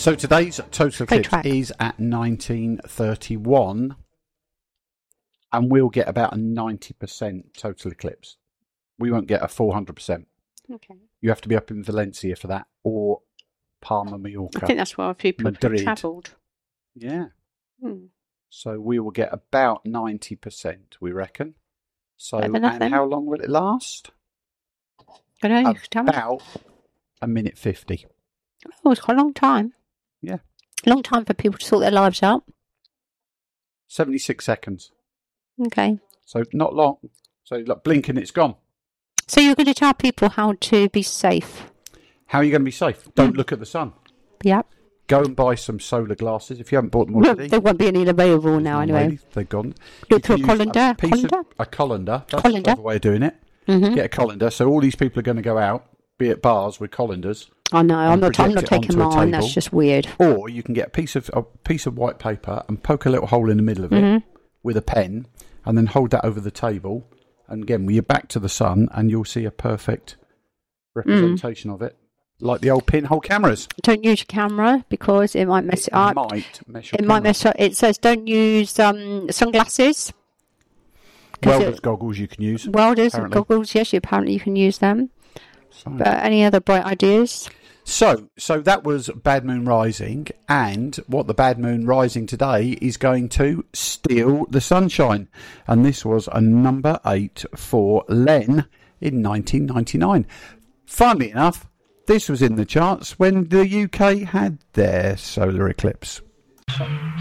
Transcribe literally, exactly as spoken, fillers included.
So today's total Great eclipse track. is at nineteen thirty-one, and we'll get about a ninety percent total eclipse. We won't get a four hundred percent. Okay. You have to be up in Valencia for that, or Palma, Mallorca. I think that's where a few people have Madrid. travelled. Yeah. Hmm. So we will get about ninety percent, we reckon. So, Better than and nothing. how long will it last? I know, you can tell me. About a minute fifty. Oh, it's quite a long time. Yeah. Long time for people to sort their lives out. seventy-six seconds. Okay. So not long. So like blink and it's gone. So you're going to tell people how to be safe. How are you going to be safe? Don't look at the sun. Yep. Go and buy some solar glasses if you haven't bought them Well, already. there won't be any available now anyway. Lady, they're gone. Look You through can a use colander. piece Colander? Of, a colander. That's Colander. a clever way of doing it. Mm-hmm. Get a colander. So all these people are going to go out, be at bars with colanders. I know. I'm and not. I'm project not it taking onto a mine. That's table. just weird. Or you can get a piece of a piece of white paper and poke a little hole in the middle of it Mm-hmm. with a pen, and then hold that over the table. And again, with your back to the sun, and you'll see a perfect representation Mm. of it, like the old pinhole cameras. Don't use your camera because it might mess it, It up. might mess your It might camera. mess up. It says don't use um, sunglasses. 'Cause Welder's it- goggles you can use. Welders apparently. goggles. Yes, you, apparently you can use them. So. But any other bright ideas? So, so that was Bad Moon Rising, and what the Bad Moon Rising today is going to steal the sunshine. And this was a number eight for Len in nineteen ninety-nine. Funnily enough, this was in the charts when the U K had their solar eclipse.